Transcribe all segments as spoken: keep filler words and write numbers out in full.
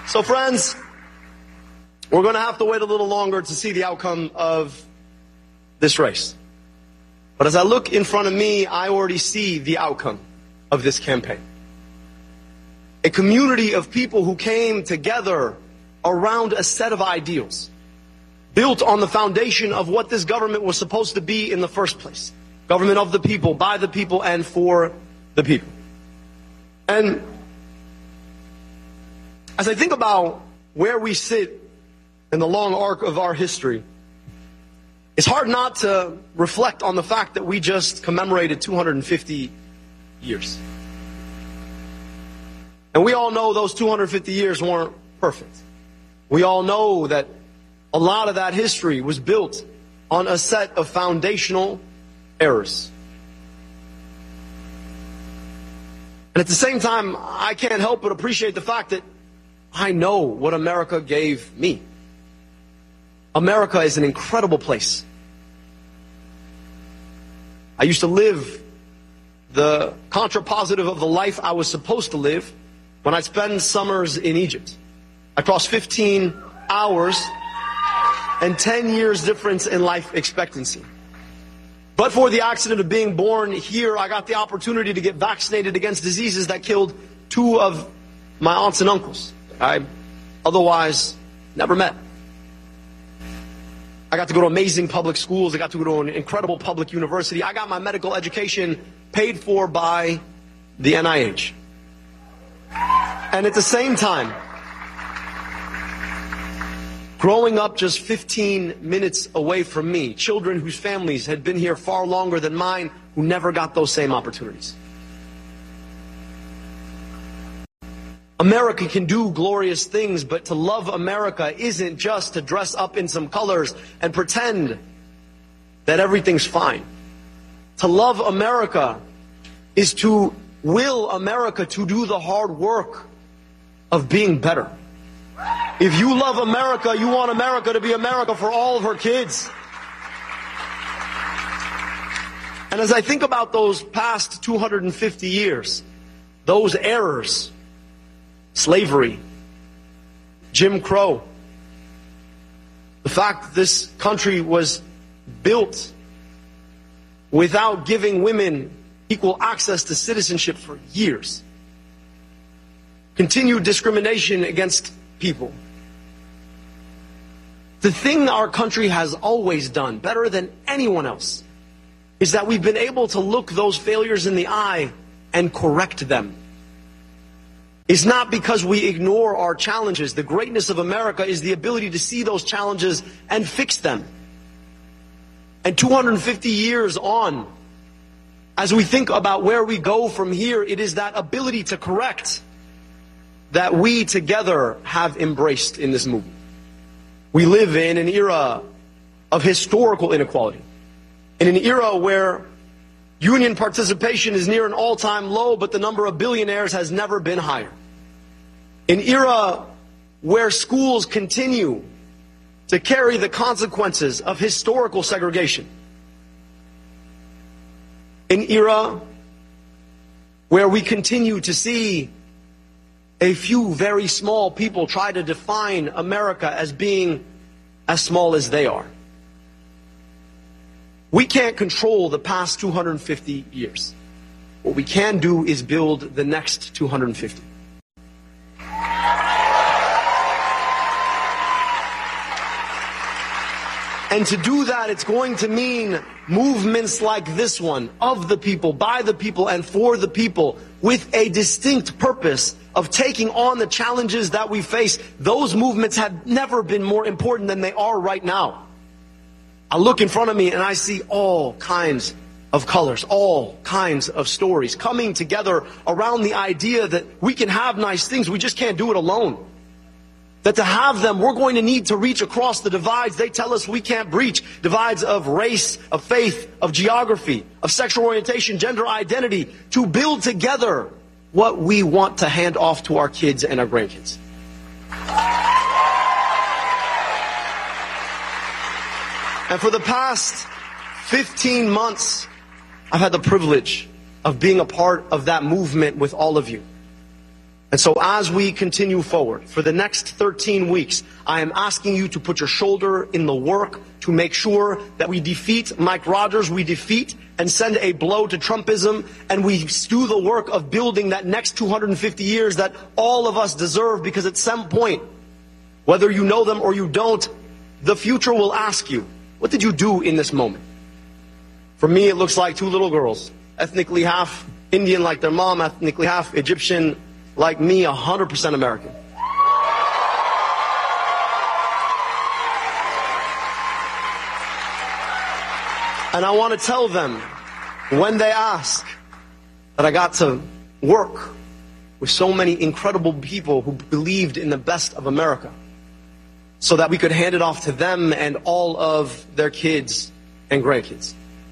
So friends, we're going to have to wait a little longer to see the outcome of this race. But as I look in front of me, I already see the outcome of this campaign. A community of people who came together around a set of ideals, built on the foundation of what this government was supposed to be in the first place. Government of the people, by the people, and for the people. And as I think about where we sit in the long arc of our history, it's hard not to reflect on the fact that we just commemorated two hundred fifty years. And we all know those two hundred fifty years weren't perfect. We all know that a lot of that history was built on a set of foundational errors. And at the same time, I can't help but appreciate the fact that I know what America gave me. America is an incredible place. I used to live the contrapositive of the life I was supposed to live when I spend summers in Egypt. I crossed fifteen hours and ten years difference in life expectancy. But for the accident of being born here, I got the opportunity to get vaccinated against diseases that killed two of my aunts and uncles I otherwise never met. I got to go to amazing public schools. I got to go to an incredible public university. I got my medical education paid for by the N I H. And at the same time, growing up just fifteen minutes away from me, children whose families had been here far longer than mine, who never got those same opportunities. America can do glorious things, but to love America isn't just to dress up in some colors and pretend that everything's fine. To love America is to will America to do the hard work of being better. If you love America, you want America to be America for all of her kids. And as I think about those past two hundred fifty years, those errors, slavery, Jim Crow, the fact that this country was built without giving women equal access to citizenship for years, continued discrimination against people. The thing our country has always done better than anyone else is that we've been able to look those failures in the eye and correct them. It's not because we ignore our challenges. The greatness of America is the ability to see those challenges and fix them. And two hundred fifty years on, as we think about where we go from here, it is that ability to correct that we together have embraced in this movement. We live in an era of historical inequality, in an era where union participation is near an all-time low, but the number of billionaires has never been higher. An era where schools continue to carry the consequences of historical segregation. An era where we continue to see a few very small people try to define America as being as small as they are. We can't control the past two hundred fifty years. What we can do is build the next two hundred fifty. And to do that, it's going to mean movements like this one, of the people, by the people, and for the people, with a distinct purpose of taking on the challenges that we face. Those movements have never been more important than they are right now. I look in front of me and I see all kinds of colors, all kinds of stories coming together around the idea that we can have nice things, we just can't do it alone. That to have them, we're going to need to reach across the divides they tell us we can't breach. Divides of race, of faith, of geography, of sexual orientation, gender identity, to build together what we want to hand off to our kids and our grandkids. And for the past fifteen months, I've had the privilege of being a part of that movement with all of you. And so as we continue forward, for the next thirteen weeks, I am asking you to put your shoulder in the work to make sure that we defeat Mike Rogers, we defeat and send a blow to Trumpism, and we do the work of building that next two hundred fifty years that all of us deserve, because at some point, whether you know them or you don't, the future will ask you, what did you do in this moment? For me, it looks like two little girls, ethnically half Indian like their mom, ethnically half Egyptian like me, one hundred percent American. And I want to tell them, when they ask, that I got to work with so many incredible people who believed in the best of America, so that we could hand it off to them and all of their kids and grandkids.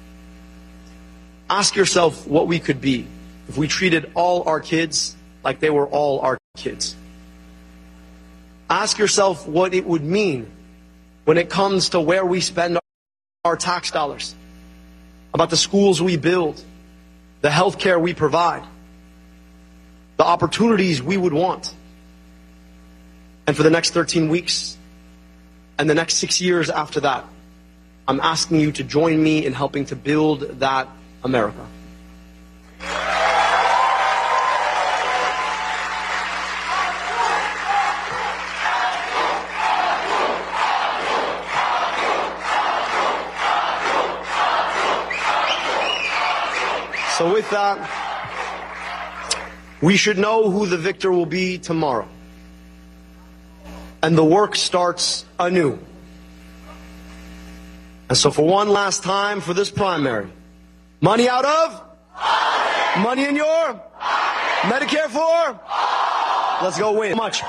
Ask yourself what we could be if we treated all our kids like they were all our kids. Ask yourself what it would mean when it comes to where we spend our tax dollars, about the schools we build, the health care we provide, the opportunities we would want. And for the next thirteen weeks and the next six years after that, I'm asking you to join me in helping to build that America. So with that, we should know who the victor will be tomorrow. And the work starts anew. And so for one last time for this primary, money out of? Money, money in your? Money. Medicare for? Money. Let's go win. Much.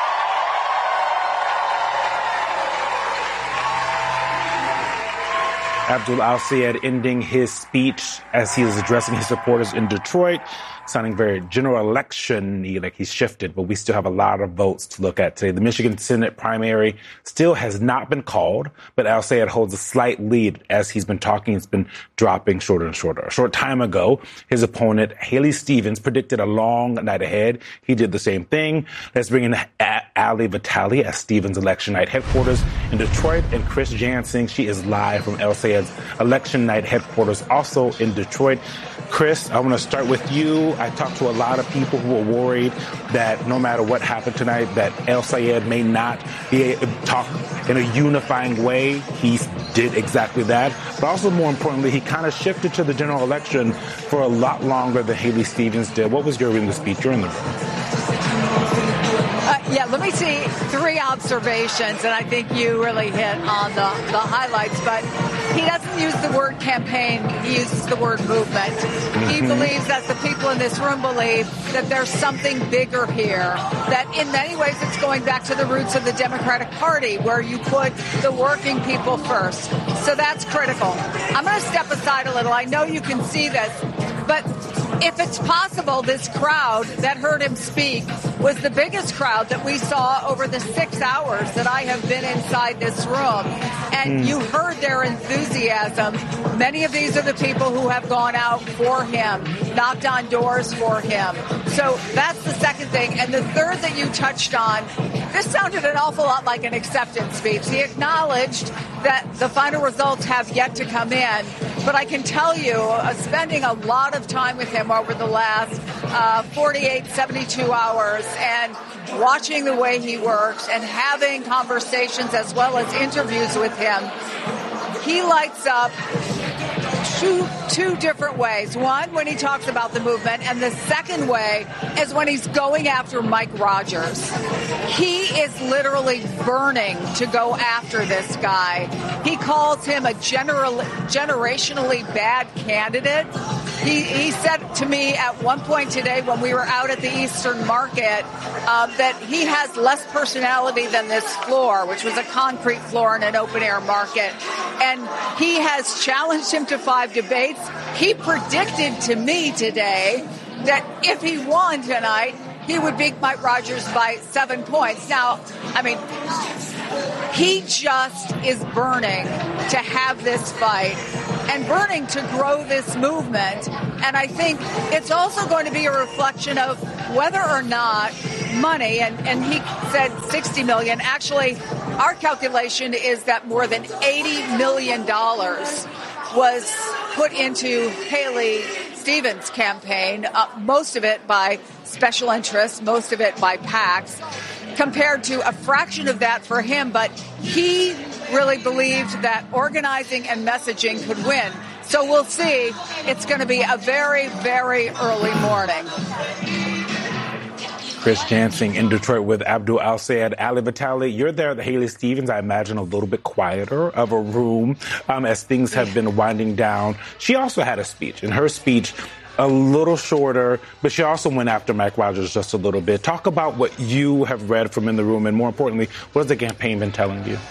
Abdul Al-Sayed ending his speech as he was addressing his supporters in Detroit, sounding very general election-y, like he's shifted, but we still have a lot of votes to look at today. The Michigan Senate primary still has not been called, but Al-Sayed holds a slight lead as he's been talking. It's been dropping shorter and shorter. A short time ago, his opponent, Haley Stevens, predicted a long night ahead. He did the same thing. Let's bring in Ali Vitali at Stevens election night headquarters in Detroit, and Chris Jansing. She is live from Al-Sayed's election night headquarters, also in Detroit. Chris, I want to start with you. I talked to a lot of people who are worried that no matter what happened tonight, that Al-Sayed may not be able to talk in a unifying way. He did exactly that. But also, more importantly, he kind of shifted to the general election for a lot longer than Haley Stevens did. What was your reading of the speech? You're in the room. Uh, yeah, let me see three observations, and I think you really hit on the, the highlights. But he doesn't use the word campaign. He uses the word movement. Mm-hmm. He believes, as the people in this room believe, that there's something bigger here, that in many ways it's going back to the roots of the Democratic Party, where you put the working people first. So that's critical. I'm going to step aside a little. I know you can see this, but if it's possible, this crowd that heard him speak was the biggest crowd that we saw over the six hours that I have been inside this room. And mm. you heard their enthusiasm. Many of these are the people who have gone out for him, knocked on doors for him. So that's the second thing. And the third that you touched on, this sounded an awful lot like an acceptance speech. He acknowledged that the final results have yet to come in. But I can tell you, uh, spending a lot of time with him over the last uh, forty-eight, seventy-two hours and watching the way he works and having conversations as well as interviews with him, he lights up two, two different ways. One, when he talks about the movement, and the second way is when he's going after Mike Rogers. He is literally burning to go after this guy. He calls him a general, generationally bad candidate. He, he said to me at one point today when we were out at the Eastern Market um, that he has less personality than this floor, which was a concrete floor in an open-air market. And he has challenged him to five debates. He predicted to me today that if he won tonight, he would beat Mike Rogers by seven points. Now, I mean, he just is burning to have this fight. and burning to grow this movement. And I think it's also going to be a reflection of whether or not money, and, and he said sixty million dollars. Actually, our calculation is that more than eighty million dollars was put into Haley Stevens' campaign, uh, most of it by special interests, most of it by PACs, compared to a fraction of that for him. But he really believed that organizing and messaging could win. So we'll see. It's going to be a very, very early morning. Chris Jansing in Detroit with Abdul Al-Sayed. Ali Vitale, you're there at the Haley Stevens, I imagine a little bit quieter of a room um, as things have been winding down. She also had a speech. In her speech, a little shorter, but she also went after Mike Rogers just a little bit. Talk about what you have read from in the room, and more importantly, what has the campaign been telling you?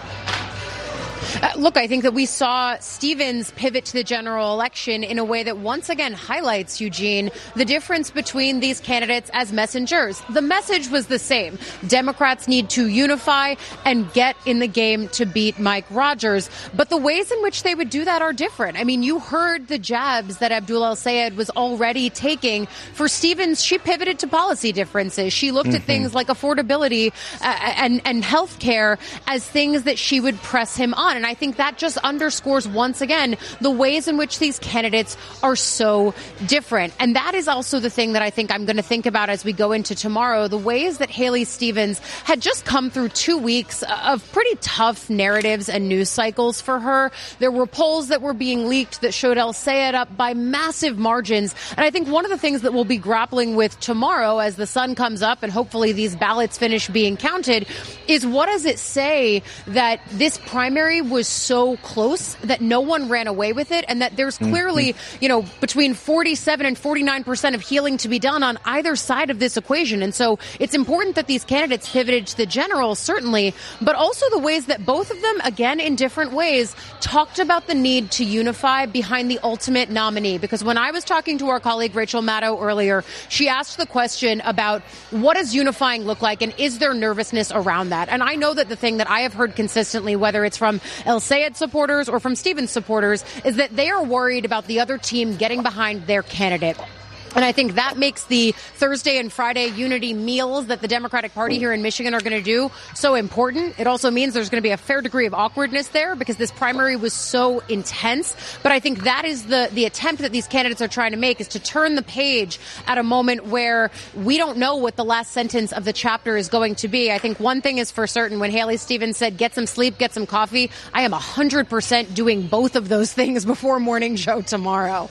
Uh, look, I think that we saw Stevens pivot to the general election in a way that once again highlights, Eugene, the difference between these candidates as messengers. The message was the same. Democrats need to unify and get in the game to beat Mike Rogers. But the ways in which they would do that are different. I mean, you heard the jabs that Abdul El-Sayed was already taking. For Stevens, she pivoted to policy differences. She looked mm-hmm. at things like affordability uh, and, and health care as things that she would press him on. And I think that just underscores once again the ways in which these candidates are so different. And that is also the thing that I think I'm going to think about as we go into tomorrow, the ways that Haley Stevens had just come through two weeks of pretty tough narratives and news cycles for her. There were polls that were being leaked that showed El-Sayed up by massive margins. And I think one of the things that we'll be grappling with tomorrow as the sun comes up and hopefully these ballots finish being counted is what does it say that this primary was so close that no one ran away with it, and that there's clearly, you know, between forty-seven and forty-nine percent of healing to be done on either side of this equation. And so it's important that these candidates pivoted to the general, certainly, but also the ways that both of them, again, in different ways, talked about the need to unify behind the ultimate nominee. Because when I was talking to our colleague Rachel Maddow earlier, she asked the question about what does unifying look like, and is there nervousness around that? And I know that the thing that I have heard consistently, whether it's from El-Sayed supporters or from Stevens supporters, is that they are worried about the other team getting behind their candidate. And I think that makes the Thursday and Friday unity meals that the Democratic Party here in Michigan are going to do so important. It also means there's going to be a fair degree of awkwardness there because this primary was so intense. But I think that is the, the attempt that these candidates are trying to make, is to turn the page at a moment where we don't know what the last sentence of the chapter is going to be. I think one thing is for certain. When Haley Stevens said, get some sleep, get some coffee, I am one hundred percent doing both of those things before morning show tomorrow.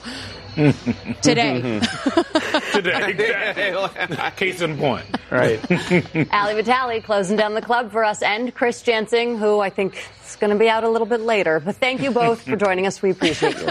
Today. Today, exactly. Case in point. Right. Ali Vitale closing down the club for us, and Chris Jansing, who I think is going to be out a little bit later. But thank you both for joining us. We appreciate you.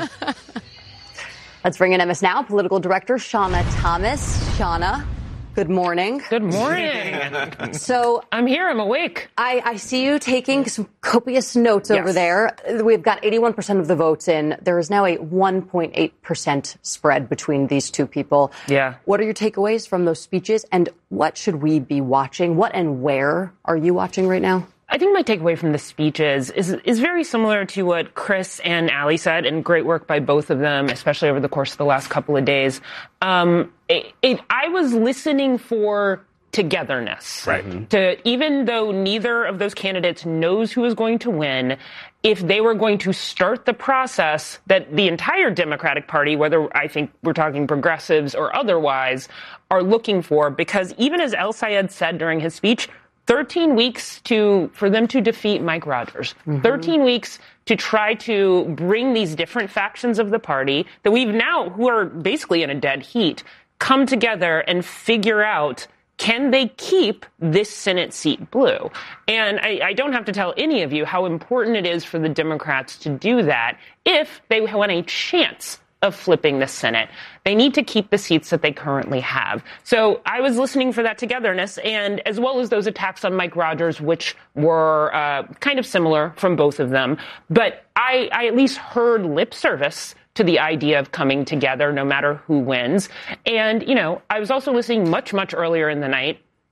Let's bring in M S Now political director Shawna Thomas. Shawna, good morning. Good morning. So I'm here. I'm awake. I, I see you taking some copious notes yes. over there. We've got eighty-one percent of the votes in. There is now a one point eight percent spread between these two people. Yeah. What are your takeaways from those speeches, and what should we be watching? What and where are you watching right now? I think my takeaway from the speeches is is very similar to what Chris and Ali said, and great work by both of them, especially over the course of the last couple of days. Um, it, it, I was listening for togetherness. Right. To, even though neither of those candidates knows who is going to win, if they were going to start the process that the entire Democratic Party, whether I think we're talking progressives or otherwise, are looking for, because even as El-Sayed said during his speech, thirteen weeks to for them to defeat Mike Rogers. Mm-hmm. thirteen weeks to try to bring these different factions of the party that we've now, who are basically in a dead heat, come together and figure out, can they keep this Senate seat blue? And I, I don't have to tell any of you how important it is for the Democrats to do that if they want a chance of flipping the Senate. They need to keep the seats that they currently have. So I was listening for that togetherness, and as well as those attacks on Mike Rogers, which were uh, kind of similar from both of them. But I, I at least heard lip service to the idea of coming together no matter who wins. And, you know, I was also listening much, much earlier in the night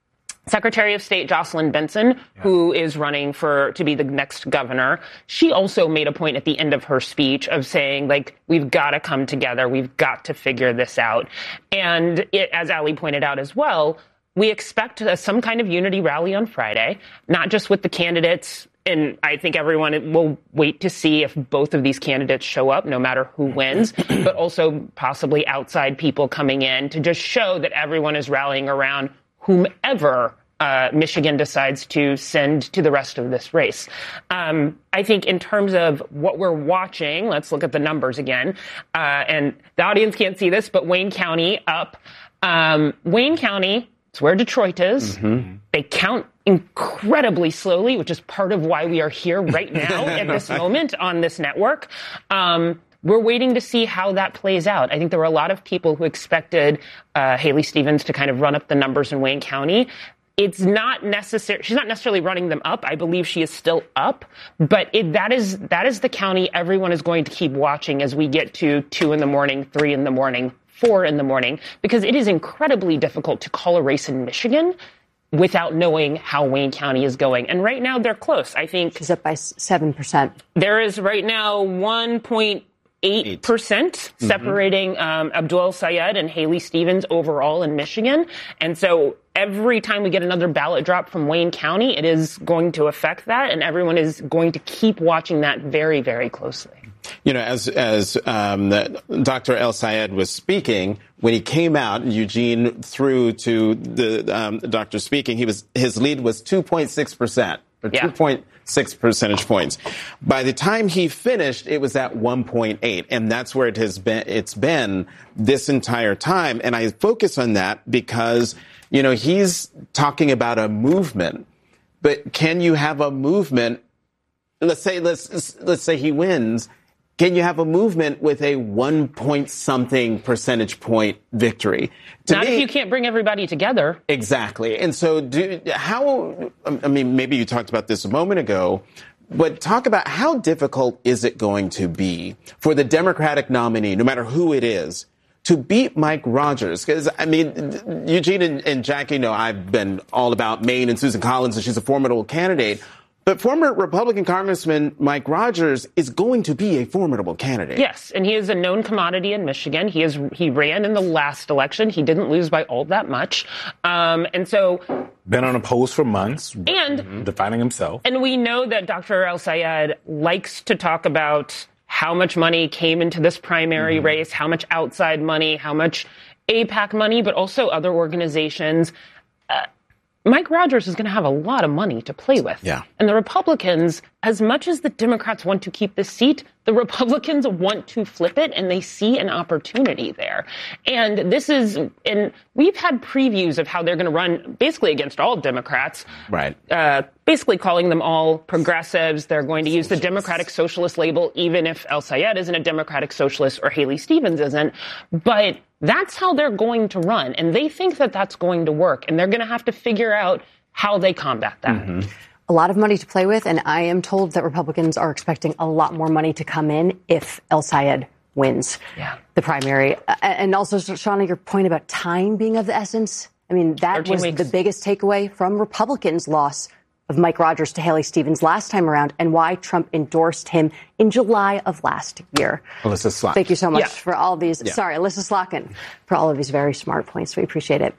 Secretary of State Jocelyn Benson, yeah. who is running for to be the next governor, she also made a point at the end of her speech of saying, like, we've got to come together. We've got to figure this out. And it, as Ali pointed out as well, we expect uh, some kind of unity rally on Friday, not just with the candidates. And I think everyone will wait to see if both of these candidates show up, no matter who wins, but also possibly outside people coming in to just show that everyone is rallying around whomever uh, Michigan decides to send to the rest of this race. Um, I think in terms of what we're watching, let's look at the numbers again. Uh, and the audience can't see this, but Wayne County up. Um, Wayne County, it's where Detroit is. Mm-hmm. They count incredibly slowly, which is part of why we are here right now at this moment on this network. Um, We're waiting to see how that plays out. I think there were a lot of people who expected uh, Haley Stevens to kind of run up the numbers in Wayne County. It's not necessary. She's not necessarily running them up. I believe she is still up, but it, that is that is the county everyone is going to keep watching as we get to two in the morning, three in the morning, four in the morning, because it is incredibly difficult to call a race in Michigan without knowing how Wayne County is going. And right now they're close. I think she's up by seven percent. There is right now one point eight percent separating um, Abdul El-Sayed and Haley Stevens overall in Michigan. And so every time we get another ballot drop from Wayne County, it is going to affect that. And everyone is going to keep watching that very, very closely. You know, as as um, Doctor El-Sayed was speaking, when he came out, Eugene threw to the um, doctor speaking, he was his lead was two point six percent. Or yeah. two point six percentage points. By the time he finished, it was at one point eight, and that's where it has been. It's been this entire time, and I focus on that because you know he's talking about a movement, but can you have a movement? Let's say let's let's say he wins. Can you have a movement with a one point something percentage point victory? To Not me, if you can't bring everybody together. Exactly. And so do, how, I mean, maybe you talked about this a moment ago, but talk about how difficult is it going to be for the Democratic nominee, no matter who it is, to beat Mike Rogers? Because, I mean, Eugene and, and Jackie know I've been all about Maine and Susan Collins, and she's a formidable candidate. But former Republican Congressman Mike Rogers is going to be a formidable candidate. Yes, and he is a known commodity in Michigan. He is he ran in the last election. He didn't lose by all that much. Um, and so... Been unopposed for months. And... Defining himself. And we know that Doctor El-Sayed likes to talk about how much money came into this primary mm-hmm. race, how much outside money, how much A PAC money, but also other organizations. Uh, Mike Rogers is going to have a lot of money to play with. Yeah. And the Republicans, as much as the Democrats want to keep the seat, the Republicans want to flip it, and they see an opportunity there. And this is, and we've had previews of how they're going to run basically against all Democrats. Right. Uh, basically calling them all progressives. They're going to use the Democratic Socialist label, even if El-Sayed isn't a Democratic Socialist or Haley Stevens isn't. But that's how they're going to run. And they think that that's going to work. And they're going to have to figure out how they combat that. Mm-hmm. A lot of money to play with. And I am told that Republicans are expecting a lot more money to come in if El-Sayed wins yeah. the primary. And also, Shauna, your point about time being of the essence. I mean, that was weeks. the biggest takeaway from Republicans' loss of Mike Rogers to Haley Stevens last time around, and why Trump endorsed him in July of last year. Alyssa Slotkin. Thank you so much yeah. for all of these. Yeah. Sorry, Alyssa Slotkin, for all of these very smart points. We appreciate it.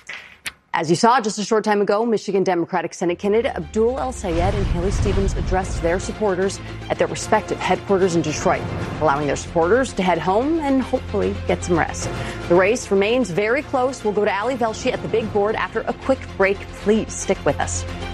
As you saw just a short time ago, Michigan Democratic Senate candidate Abdul El-Sayed and Haley Stevens addressed their supporters at their respective headquarters in Detroit, allowing their supporters to head home and hopefully get some rest. The race remains very close. We'll go to Ali Velshi at the big board after a quick break. Please stick with us.